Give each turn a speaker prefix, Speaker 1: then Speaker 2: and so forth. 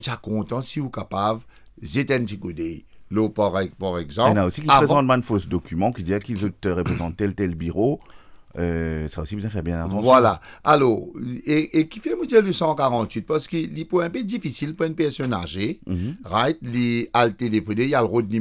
Speaker 1: ça content si vous capable, c'est un petit coup d'œil. Là, par
Speaker 2: Il y en
Speaker 1: exemple,
Speaker 2: a aussi qui
Speaker 1: avant,
Speaker 2: présentent un faux document qui dit qu'ils te représentent tel bureau. Ça aussi, vous avez fait bien attention.
Speaker 1: voilà. Alors, et qui fait me dire le 148 parce qu'il est un peu difficile pour une personne âgée,
Speaker 2: Mhm.
Speaker 1: right? Il a le téléphoné, il y a le road